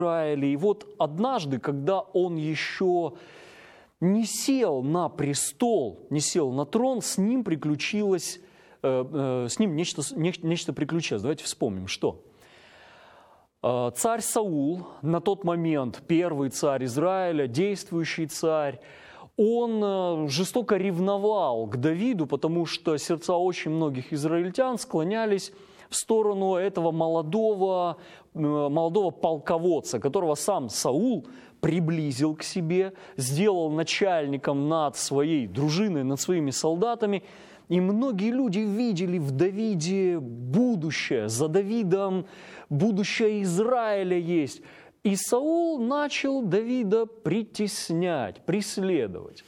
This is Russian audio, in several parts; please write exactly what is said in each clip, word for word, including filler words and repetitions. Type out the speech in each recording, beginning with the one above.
Израиле. И вот однажды, когда он еще не сел на престол, не сел на трон, с ним приключилось, э, э, с ним нечто, нечто, нечто приключилось. Давайте вспомним, что. Э, царь Саул, на тот момент первый царь Израиля, действующий царь, он жестоко ревновал к Давиду, потому что сердца очень многих израильтян склонялись в сторону этого молодого, молодого полководца, которого сам Саул приблизил к себе, сделал начальником над своей дружиной, над своими солдатами. И многие люди видели в Давиде будущее, за Давидом будущее Израиля есть. И Саул начал Давида притеснять, преследовать.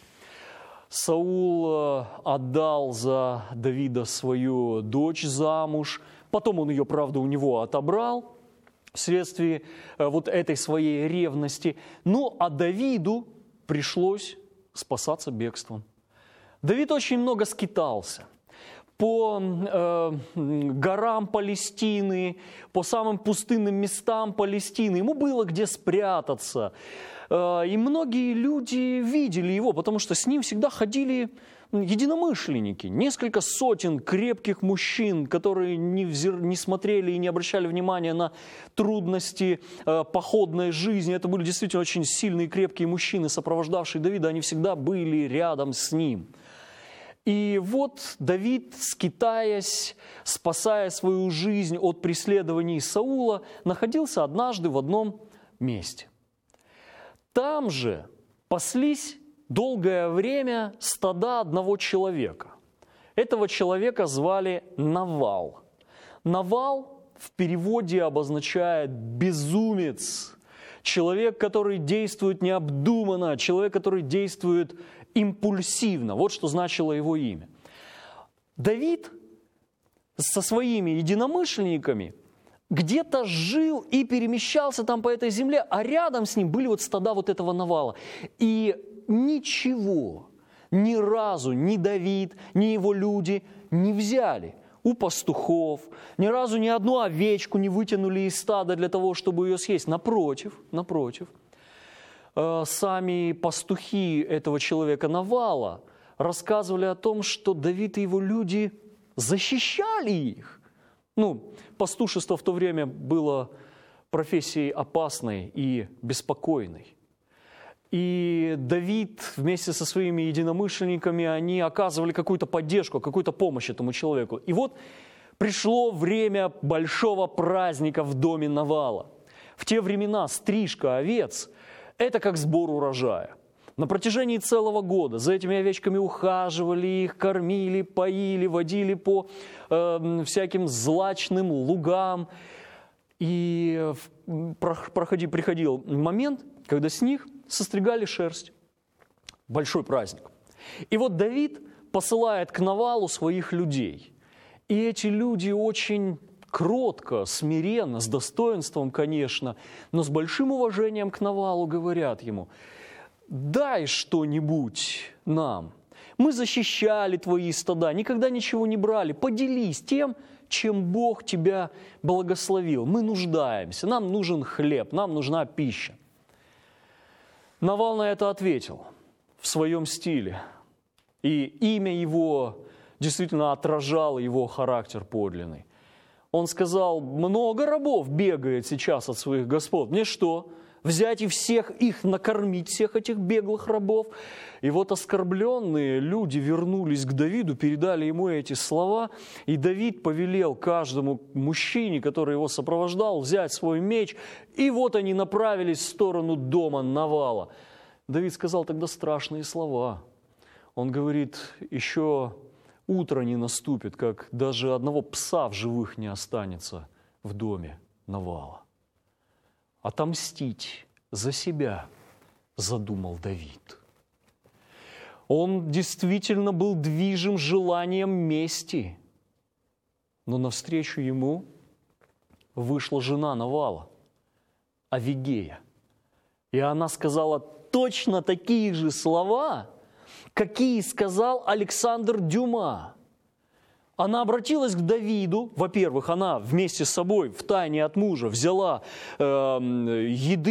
Саул отдал за Давида свою дочь замуж, потом он ее, правда, у него отобрал вследствие вот этой своей ревности. Ну, а Давиду пришлось спасаться бегством. Давид очень много скитался по э, горам Палестины, по самым пустынным местам Палестины. Ему было где спрятаться. Э, и многие люди видели его, потому что с ним всегда ходили единомышленники. Несколько сотен крепких мужчин, которые не, взир, не смотрели и не обращали внимания на трудности э, походной жизни. Это были действительно очень сильные, крепкие мужчины, сопровождавшие Давида. Они всегда были рядом с ним. И вот Давид, скитаясь, спасая свою жизнь от преследований Саула, находился однажды в одном месте. Там же паслись долгое время стада одного человека. Этого человека звали Навал. Навал в переводе обозначает «безумец», человек, который действует необдуманно, человек, который действует импульсивно. Вот что значило его имя. Давид со своими единомышленниками где-то жил и перемещался там по этой земле, а рядом с ним были вот стада вот этого Навала. И ничего, ни разу ни Давид, ни его люди не взяли у пастухов, ни разу ни одну овечку не вытянули из стада для того, чтобы ее съесть. Напротив, напротив, сами пастухи этого человека Навала рассказывали о том, что Давид и его люди защищали их. Ну, пастушество в то время было профессией опасной и беспокойной. И Давид вместе со своими единомышленниками, они оказывали какую-то поддержку, какую-то помощь этому человеку. И вот пришло время большого праздника в доме Навала. В те времена стрижка овец – это как сбор урожая. На протяжении целого года за этими овечками ухаживали их, кормили, поили, водили по э, всяким злачным лугам. И проходи, приходил момент, когда с них состригали шерсть. Большой праздник. И вот Давид посылает к Навалу своих людей. И эти люди очень кротко, смиренно, с достоинством, конечно, но с большим уважением к Навалу говорят ему: «Дай что-нибудь нам. Мы защищали твои стада, никогда ничего не брали. Поделись тем, чем Бог тебя благословил. Мы нуждаемся, нам нужен хлеб, нам нужна пища». Навал на это ответил в своем стиле. И имя его действительно отражало его характер подлинный. Он сказал: «Много рабов бегает сейчас от своих господ. Мне что, взять и всех их накормить, всех этих беглых рабов?» И вот оскорбленные люди вернулись к Давиду, передали ему эти слова, и Давид повелел каждому мужчине, который его сопровождал, взять свой меч, и вот они направились в сторону дома Навала. Давид сказал тогда страшные слова. Он говорит: «Еще утро не наступит, как даже одного пса в живых не останется в доме Навала». Отомстить за себя задумал Давид. Он действительно был движим желанием мести. Но навстречу ему вышла жена Навала, Авигея. И она сказала точно такие же слова, какие сказал Александр Дюма. Она обратилась к Давиду. Во-первых, она вместе с собой втайне от мужа взяла э, еды